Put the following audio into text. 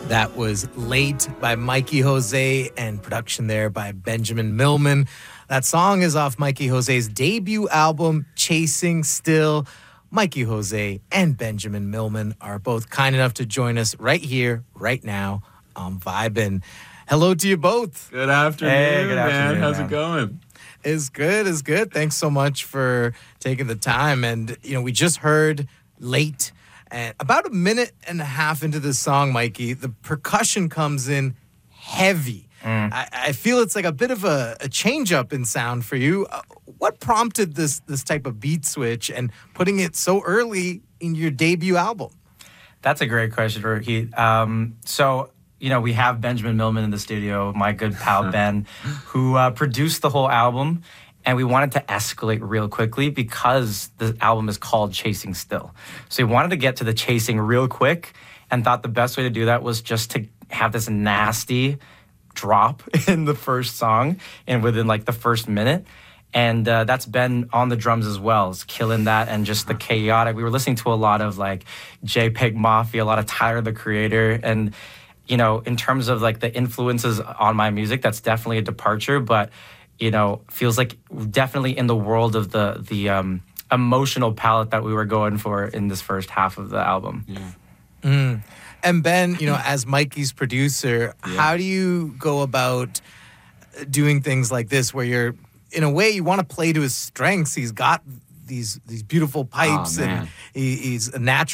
That was Late by Mikey Jose and production there by Benjamin Millman. That song is off Mikey Jose's debut album, Chasing Still. Mikey Jose and Benjamin Millman are both kind enough to join us right here, right now on Vibin'. Hello to you both. Good afternoon, Hey, good afternoon, man. How's man. it going? It's good, it's good. Thanks so much for taking the time. And, we just heard Late. And about a minute and a half into this song, Mikey, the percussion comes in heavy. I feel it's like a bit of a change up in sound for you. What prompted this type of beat switch and putting it so early in your debut album? That's a great question, Ricky. We have Benjamin Millman in the studio, my good pal Ben, who produced the whole album. And we wanted to escalate real quickly because the album is called Chasing Still. So we wanted to get to the chasing real quick and thought the best way to do that was just to have this nasty drop in the first song and within like the first minute. And that's Ben on the drums as well, is killing that and just the chaotic. We were listening to a lot of like JPEG Mafia, a lot of Tyler, the Creator. And, in terms of like the influences on my music, that's definitely a departure. But feels like definitely in the world of the emotional palette that we were going for in this first half of the album. Yeah. And Ben, as Mikey's producer, how do you go about doing things like this where you're, in a way, you want to play to his strengths? He's got these beautiful pipes and he's a natural